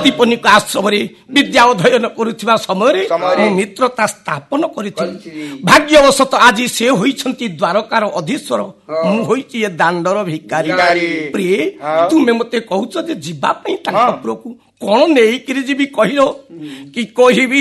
ସାନ୍ଦିପନିକ ଆଶ୍ରମରେ ବିଦ୍ୟା ଅଧ୍ୟୟନ କରୁଥିବା ସମୟରେ ମୁଁ ମିତ୍ରତା ସ୍ଥାପନ କରିଥିଲି। ଭାଗ୍ୟବଶତଃ ଆଜି ସେ ହୋଇଛନ୍ତି ଦ୍ୱାରକାର ଅଧୀଶ୍ୱର, ମୁଁ ହୋଇଛି ଏ ଦାଣ୍ଡର ଭିକାରୀ। ପ୍ରିୟ, ତୁମେ ମତେ କହୁଛ ଯେ ଯିବା ପାଇଁ ତାଙ୍କ ପୁରକୁ, କଣ ନେଇକିରି ଯିବି କହିଲ? କି କହିବି